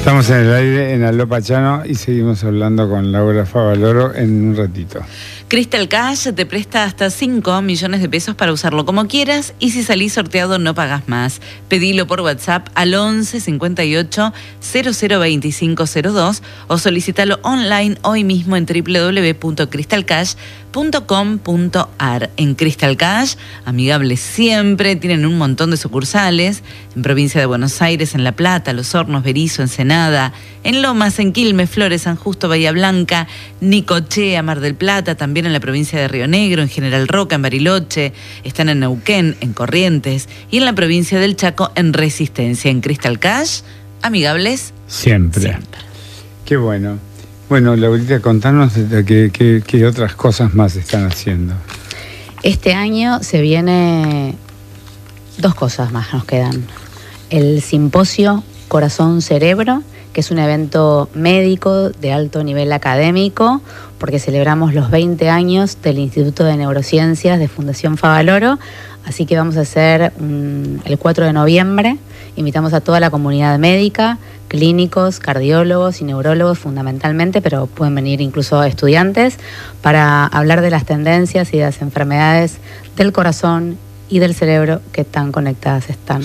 Estamos en el aire en Aló Pachano y seguimos hablando con Laura Favaloro en un ratito. Crystal Cash te presta hasta 5 millones de pesos para usarlo como quieras y si salís sorteado no pagás más. Pedilo por WhatsApp al 11 58 002502 o solicítalo online hoy mismo en www.crystalcash.com.ar. En Crystal Cash, amigables siempre, tienen un montón de sucursales en provincia de Buenos Aires, en La Plata, Los Hornos, Berisso, Ensenada, en Lomas, en Quilmes, Flores, San Justo, Bahía Blanca, Nicochea, Mar del Plata, también en la provincia de Río Negro, en General Roca, en Bariloche, están en Neuquén, en Corrientes y en la provincia del Chaco, en Resistencia. En Crystal Cash, amigables siempre. Qué bueno. Bueno, Laurita, contanos qué otras cosas más están haciendo. Este año se viene 2 cosas más, nos quedan. El simposio Corazón-Cerebro, que es un evento médico de alto nivel académico, porque celebramos los 20 años del Instituto de Neurociencias de Fundación Favaloro, así que vamos a hacer el 4 de noviembre, invitamos a toda la comunidad médica, clínicos, cardiólogos y neurólogos fundamentalmente, pero pueden venir incluso estudiantes, para hablar de las tendencias y de las enfermedades del corazón y del cerebro que tan conectadas están.